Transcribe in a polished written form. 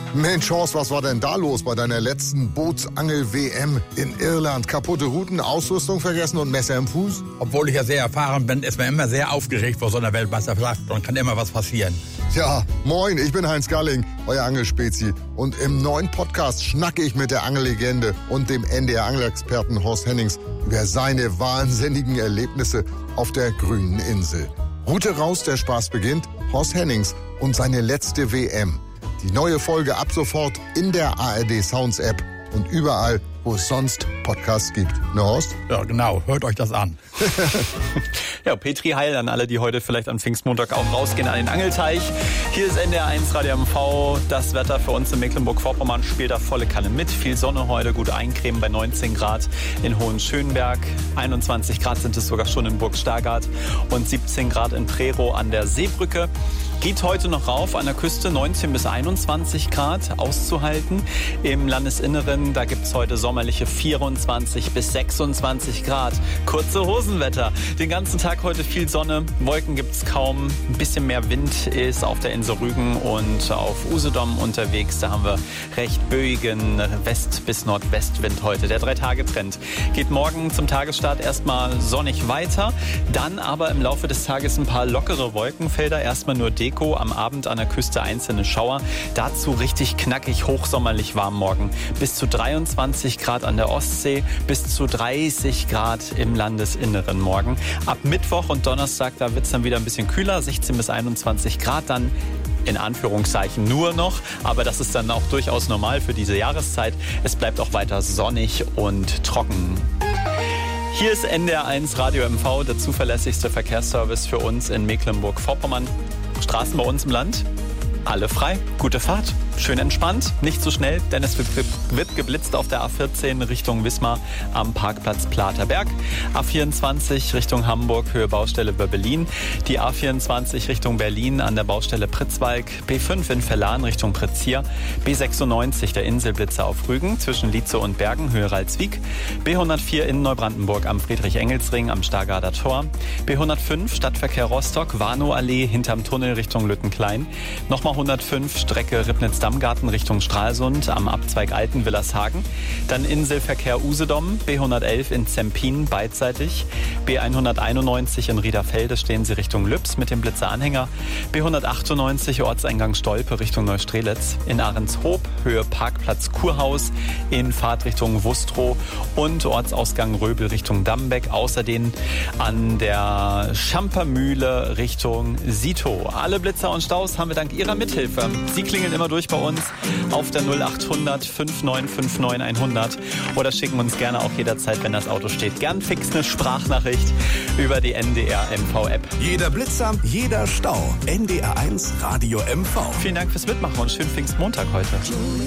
Mensch, Horst, was war denn da los bei deiner letzten Bootsangel-WM in Irland? Kaputte Routen, Ausrüstung vergessen und Messer im Fuß? Obwohl ich ja sehr erfahren bin, ist man immer sehr aufgeregt vor so einer Weltmeisterschaft und kann immer was passieren. Ja, moin, ich bin Heinz Galling, euer Angelspezi. Und im neuen Podcast schnacke ich mit der Angellegende und dem NDR-Angelexperten Horst Hennings über seine wahnsinnigen Erlebnisse auf der grünen Insel. Route raus, der Spaß beginnt. Horst Hennings und seine letzte WM. Die neue Folge ab sofort in der ARD Sounds App und überall, wo es sonst Podcasts gibt. Ne, Horst? Ja, genau. Hört euch das an. Ja, Petri Heil an alle, die heute vielleicht am Pfingstmontag auch rausgehen an den Angelteich. Hier ist NDR1 Radio MV. Das Wetter für uns in Mecklenburg-Vorpommern spielt da volle Kanne mit. Viel Sonne heute, gut eincremen bei 19 Grad in Hohenschönberg. 21 Grad sind es sogar schon in Burg Stargard und 17 Grad in Prerow an der Seebrücke. Geht heute noch rauf an der Küste, 19 bis 21 Grad auszuhalten. Im Landesinneren, da gibt es heute sommerliche 24 bis 26 Grad. Kurze Hosenwetter. Den ganzen Tag heute viel Sonne, Wolken gibt es kaum. Ein bisschen mehr Wind ist auf der Insel Rügen und auf Usedom unterwegs. Da haben wir recht böigen West- bis Nordwestwind heute. Der 3-Tage-Trend geht morgen zum Tagesstart erstmal sonnig weiter. Dann aber im Laufe des Tages ein paar lockere Wolkenfelder. Erstmal nur Deko, am Abend an der Küste einzelne Schauer. Dazu richtig knackig hochsommerlich warm morgen. Bis zu 23 Grad an der Ostsee, bis zu 30 Grad im Landesinneren morgen. Ab Mittwoch und Donnerstag, da wird es dann wieder ein bisschen kühler, 16 bis 21 Grad dann. In Anführungszeichen nur noch, aber das ist dann auch durchaus normal für diese Jahreszeit. Es bleibt auch weiter sonnig und trocken. Hier ist NDR1 Radio MV, der zuverlässigste Verkehrsservice für uns in Mecklenburg-Vorpommern. Straßen bei uns im Land, alle frei, gute Fahrt, schön entspannt, nicht zu schnell, denn es wird geblitzt auf der A14 Richtung Wismar am Parkplatz Platerberg. A24 Richtung Hamburg, Höhe Baustelle Böbbelin. Die A24 Richtung Berlin an der Baustelle Pritzwalk. B5 in Verlan Richtung Pritzhier. B96 der Inselblitzer auf Rügen zwischen Lietze und Bergen, Höhe Ralswiek. B104 in Neubrandenburg am Friedrich-Engels-Ring am Stargarder Tor. B105 Stadtverkehr Rostock, Warnow-Allee hinterm Tunnel Richtung Lüttenklein. Nochmal 105 Strecke Ribnitz-Dammgarten Richtung Stralsund am Abzweig Alten-Willershagen. Dann Inselverkehr Usedom, B111 in Zempin beidseitig. B191 in Riederfelde stehen Sie Richtung Lübs mit dem Blitzeranhänger. B198 Ortseingang Stolpe Richtung Neustrelitz. In Ahrenshoop Höhe Parkplatz Kurhaus in Fahrtrichtung Wustrow und Ortsausgang Röbel Richtung Dammbeck. Außerdem an der Schampermühle Richtung Sito. Alle Blitzer und Staus haben wir dank Ihrer Mithilfe. Sie klingeln immer durch bei uns auf der 0800 5959 100 oder schicken uns gerne auch jederzeit, wenn das Auto steht, gern fix eine Sprachnachricht über die NDR MV App. Jeder Blitzer, jeder Stau. NDR1 Radio MV. Vielen Dank fürs Mitmachen und schönen Pfingstmontag heute.